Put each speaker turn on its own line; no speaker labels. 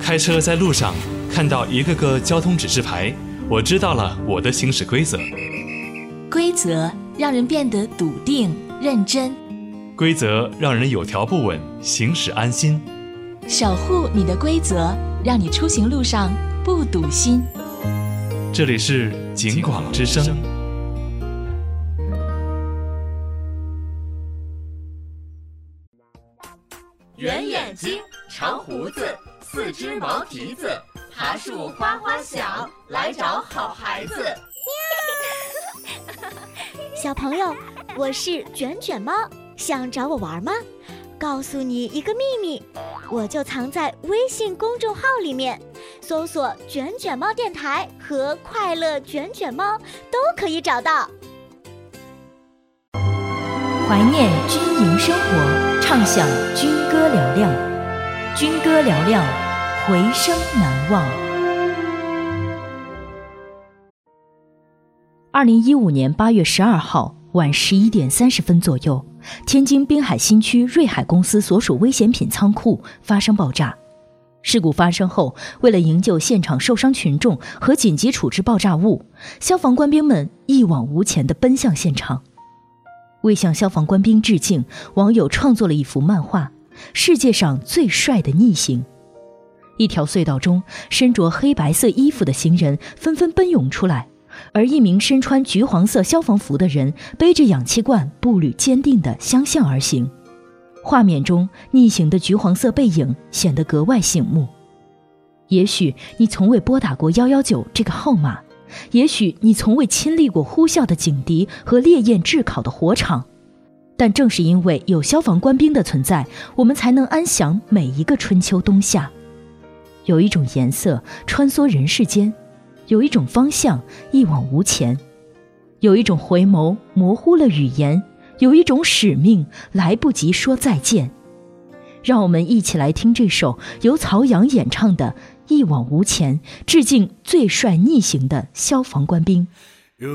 开车在路上看到一个个交通指示牌，我知道了我的行驶规则。
规则让人变得笃定认真，
规则让人有条不紊，行驶安心。
守护你的规则，让你出行路上不堵心。
这里是警广之声。
圆眼睛，长胡子，四只毛蹄子，爬树哗哗响，来找好孩子。
小朋友，我是卷卷猫，想找我玩吗？告诉你一个秘密，我就藏在微信公众号里面，搜索卷卷猫电台和快乐卷卷猫都可以找到。
怀念军营生活，畅享军歌嘹亮，军歌嘹亮，回声难忘。2015年8月12号晚11点30分左右，天津滨海新区瑞海公司所属危险品仓库发生爆炸。事故发生后，为了营救现场受伤群众和紧急处置爆炸物，消防官兵们一往无前地奔向现场。为向消防官兵致敬，网友创作了一幅漫画《世界上最帅的逆行》。一条隧道中，身着黑白色衣服的行人纷纷奔涌出来，而一名身穿橘黄色消防服的人背着氧气罐，步履坚定地相向而行。画面中逆行的橘黄色背影显得格外醒目。也许你从未拨打过119这个号码，也许你从未亲历过呼啸的警笛和烈焰炙烤的火场，但正是因为有消防官兵的存在，我们才能安享每一个春秋冬夏。有一种颜色穿梭人世间，有一种方向一往无前，有一种回眸模糊了语言，有一种使命来不及说再见。让我们一起来听这首由曹阳演唱的《一往无前》，致敬最帅逆行的消防官兵。